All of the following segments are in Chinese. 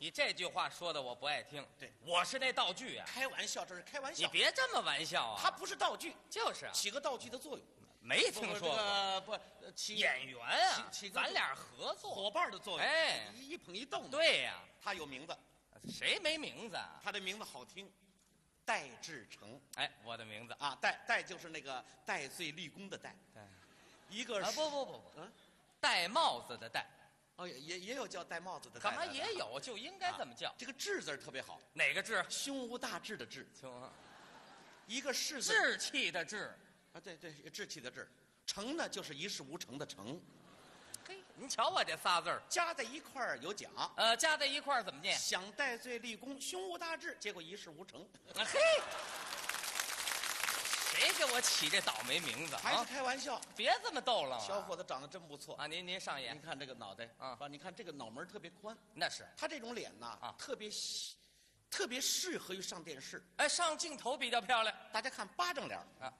你这句话说的我不爱听。 对， 我是那道具啊。 开玩笑，这是开玩笑。 你别这么玩笑啊！ 它不是道具， 就是啊， 起个道具的作用。 没听说过。 不，起演员啊， 起个咱俩合作伙伴的作用。 哎， 一捧一逗。 对呀， 他有名字， 谁没名字啊？ 他的名字好听，戴志诚。 哎，我的名字啊，戴就是那个戴罪立功的戴。 对， 一个啊不，戴帽子的戴。 哦，也有叫戴帽子的戴。 干嘛也有？就应该这么叫。 这个志字特别好。 哪个志？ 胸无大志的志。 行， 一个士字。 志气的志。 啊，对，志气的志。诚呢，就是一事无成的成。 嘿，您瞧我这仨字儿加在一块儿有奖。 加在一块儿怎么念？ 想戴罪立功，胸无大志，结果一事无成。 嘿，谁给我起这倒霉名字？ 还是开玩笑， 别这么逗了。 小伙子长得真不错啊！您上眼， 您看这个脑袋啊， 你看这个脑门特别宽。 那是他这种脸呐，特别适合于上电视。 哎，上镜头比较漂亮。 大家看巴掌脸啊。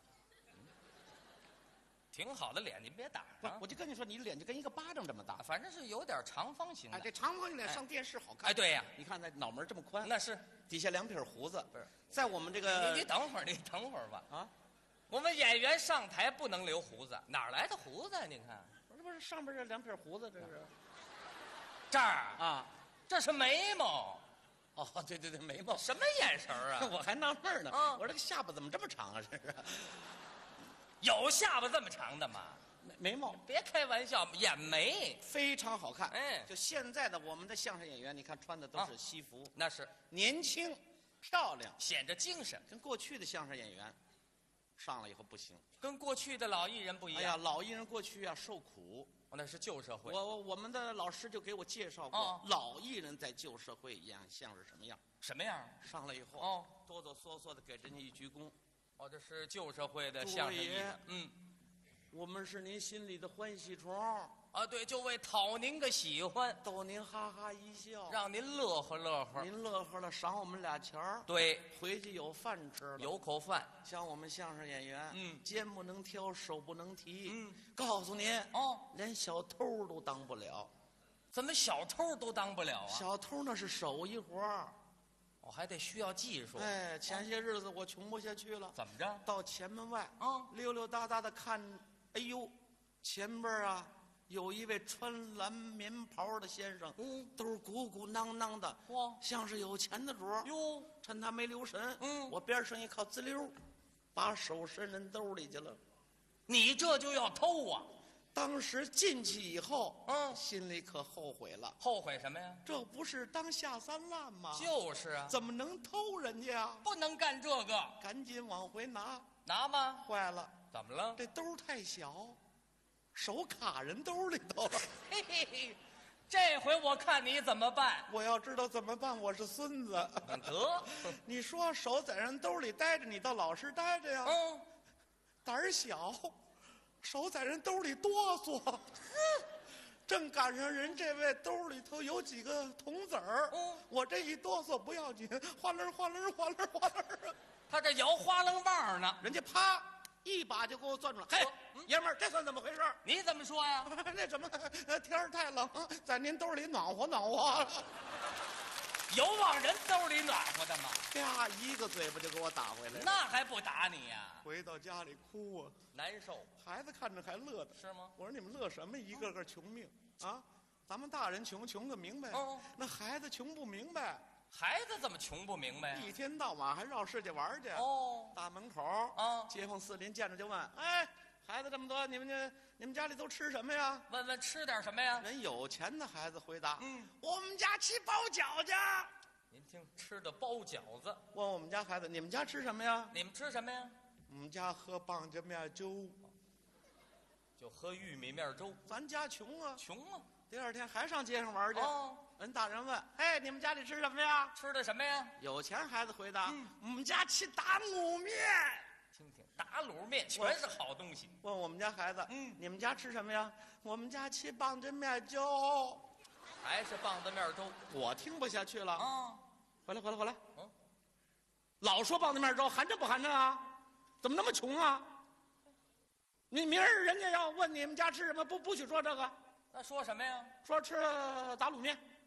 挺好的脸，您别打啊！我就跟你说，你脸就跟一个巴掌这么大， 反正是有点长方形的。 哎，这长方形脸上电视好看。 哎，对呀， 你看那脑门这么宽， 那是底下2撇胡子。 不是， 在我们这个， 你等会儿，你等会儿吧。 啊， 我们演员上台不能留胡子，哪来的胡子啊？您看， 不是上边这2撇胡子，这是这儿啊， 这是眉毛。 哦，对，眉毛。 什么眼神啊？ 我还纳闷呢，我说这个下巴怎么这么长啊？这是有下巴这么长的吗？ 眉毛， 别开玩笑，眼眉非常好看。 哎， 就现在的我们的相声演员，你看穿的都是西服， 那是年轻、漂亮， 显着精神。 跟过去的相声演员上了以后不行， 跟过去的老艺人不一样。 哎呀，老艺人过去啊受苦， 那是旧社会。 我们的老师就给我介绍过，老艺人在旧社会演相声什么样？ 什么样？ 上来以后，哆哆嗦嗦的给人家一鞠躬。 这是旧社会的相声艺人。 我们是您心里的欢喜虫啊，对，就为讨您个喜欢， 逗您哈哈一笑， 让您乐呵乐呵。 您乐呵了，赏我们俩钱儿。 对， 回去有饭吃了， 有口饭。 像我们相声演员，肩不能挑，手不能提。告诉您，连小偷都当不了。 怎么小偷都当不了啊？ 小偷那是手艺活儿， 我还得需要技术。 哎，前些日子我穷不下去了， 怎么着？ 到前门外溜溜达达的看。哎呦，前边啊有一位穿蓝棉袍的先生，都鼓鼓囊囊的，像是有钱的主儿。哟，趁他没留神，我边上一靠滋溜，把手伸人兜里去了。 你这就要偷啊！ 当时进去以后，心里可后悔了。 后悔什么呀？ 这不是当下三滥吗？ 就是啊， 怎么能偷人家啊？ 不能干这个， 赶紧往回拿。 拿吗？ 坏了。 怎么了？ 这兜太小，手卡人兜里头了。 嘿嘿嘿，这回我看你怎么办？ 我要知道怎么办，我是孙子。 得， 你说手在人兜里待着，你倒老实待着呀。胆儿小，手在人兜里哆嗦。正赶上人这位兜里头有几个铜子儿，我这一哆嗦不要紧，哗楞哗楞哗楞哗楞。 他这摇花楞棒呢， 人家啪一把就给我攥住了。嘿，爷们儿，这算怎么回事？ 你怎么说呀？ 那什么，天儿太冷，在您兜里暖和暖和。 有往人兜里暖和的吗？ 啪，一个嘴巴就给我打回来了。 那还不打你呀？ 回到家里哭啊， 难受。 孩子看着还乐的。 是吗？ 我说你们乐什么？一个个穷命啊！咱们大人穷个明白。那孩子穷不明白。 孩子怎么穷不明白？ 一天到晚还绕世界玩去。大门口街坊四邻见着就问：“哎，孩子这么多，你们家里都吃什么呀？” 问吃点什么呀？ 人有钱的孩子回答：“我们家吃包饺子。” 您听，吃的包饺子。 问我们家孩子：“你们家吃什么呀？” 你们吃什么呀？ 我们家喝棒子面粥， 就喝玉米面粥。 咱家穷啊， 穷啊。 第二天还上街上玩去。人大人问：“哎，你们家里吃什么呀？” 吃的什么呀？ 有钱孩子回答：“我们家吃打卤面。” 听听，打卤面全是好东西。 问我们家孩子：“你们家吃什么呀？”我们家吃棒子面粥， 还是棒子面粥。 我听不下去了回来。老说棒子面粥，寒碜不寒碜啊？怎么那么穷啊？你明儿人家要问你们家吃什么，不许说这个。 那说什么呀？ 说吃打卤面。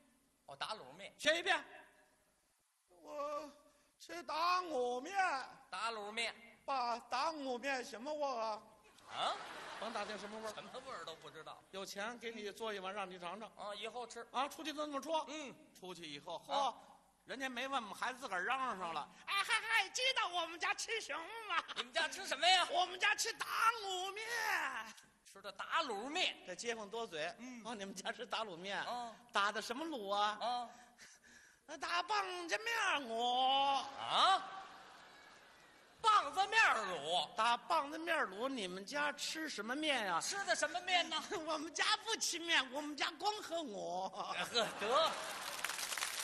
哦，打卤面。 学一遍。我吃打卤面。 打卤面。 爸，打卤面什么味儿啊？ 啊？ 甭打听什么味儿， 什么味儿都不知道。 有钱给你做一碗让你尝尝。 啊，以后吃。 啊，出去这么说。出去以后，嚯，人家没问我们，孩子自个儿嚷嚷上了。哎嗨，知道我们家吃什么吗？ 你们家吃什么呀？ 我们家吃打卤面。 吃的打卤面。 这街坊多嘴。你们家吃打卤面。打的什么卤啊？ 打棒子面卤。 啊？棒子面卤。 打棒子面卤，你们家吃什么面呀？ 吃的什么面呢？ 我们家不吃面，我们家光喝卤。 呵，得。